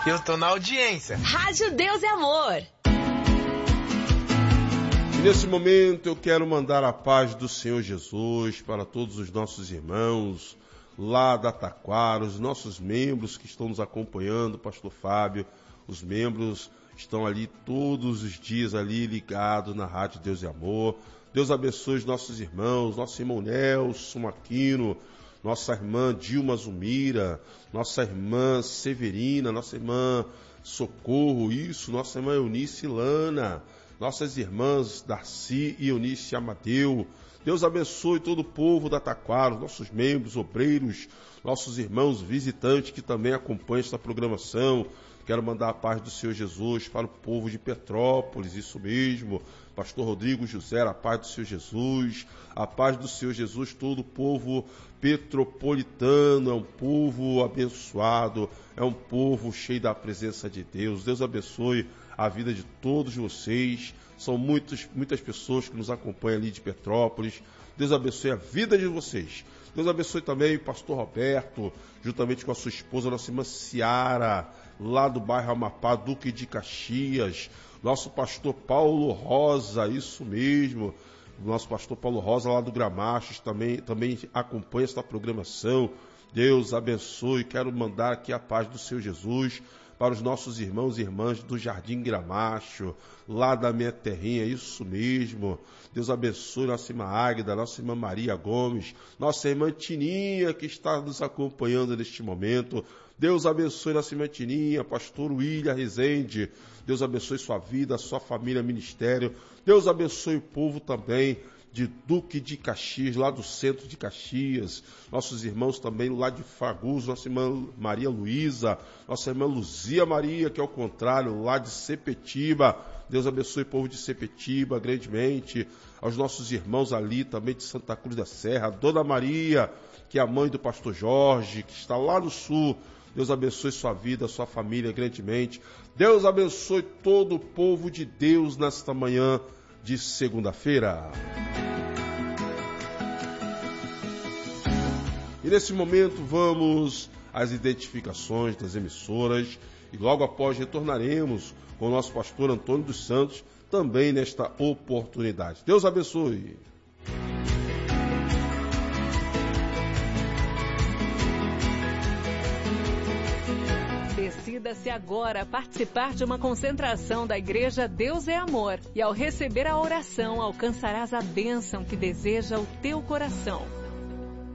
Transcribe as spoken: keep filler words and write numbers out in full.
Eu tô na audiência. Rádio Deus é Amor. E nesse momento eu quero mandar a paz do Senhor Jesus para todos os nossos irmãos lá da Taquara, os nossos membros que estão nos acompanhando, Pastor Fábio, os membros estão ali todos os dias ali ligados na Rádio Deus é Amor. Deus abençoe os nossos irmãos, nosso irmão Nelson Aquino, nossa irmã Dilma Zumira, nossa irmã Severina, nossa irmã Socorro, isso, nossa irmã Eunice Lana, nossas irmãs Darcy e Eunice Amadeu. Deus abençoe todo o povo da Taquara, nossos membros, obreiros, nossos irmãos visitantes que também acompanham esta programação. Quero mandar a paz do Senhor Jesus para o povo de Petrópolis, isso mesmo. Pastor Rodrigo José, a paz do Senhor Jesus, a paz do Senhor Jesus, todo o povo petropolitano, é um povo abençoado, é um povo cheio da presença de Deus. Deus abençoe a vida de todos vocês. São muitos, muitas pessoas que nos acompanham ali de Petrópolis. Deus abençoe a vida de vocês. Deus abençoe também o pastor Roberto, juntamente com a sua esposa, nossa irmã Ciara, lá do bairro Amapá, Duque de Caxias. Nosso pastor Paulo Rosa, isso mesmo. Nosso pastor Paulo Rosa, lá do Gramachos, também, também acompanha esta programação. Deus abençoe. Quero mandar aqui a paz do Senhor Jesus para os nossos irmãos e irmãs do Jardim Gramacho, lá da minha terrinha, isso mesmo. Deus abençoe nossa irmã Águida, nossa irmã Maria Gomes, nossa irmã Tininha, que está nos acompanhando neste momento. Deus abençoe nossa irmã Tininha, pastor William Rezende. Deus abençoe sua vida, sua família, ministério. Deus abençoe o povo também de Duque de Caxias, lá do centro de Caxias, nossos irmãos também lá de Fagus, nossa irmã Maria Luísa, nossa irmã Luzia Maria, que é o contrário, lá de Sepetiba. Deus abençoe o povo de Sepetiba grandemente, aos nossos irmãos ali também de Santa Cruz da Serra, Dona Maria, que é a mãe do pastor Jorge, que está lá no sul. Deus abençoe sua vida, sua família grandemente. Deus abençoe todo o povo de Deus nesta manhã de segunda-feira. E nesse momento vamos às identificações das emissoras e logo após retornaremos com o nosso pastor Antônio dos Santos também nesta oportunidade. Deus abençoe. Decida-se agora a participar de uma concentração da Igreja Deus é Amor e ao receber a oração alcançarás a bênção que deseja o teu coração.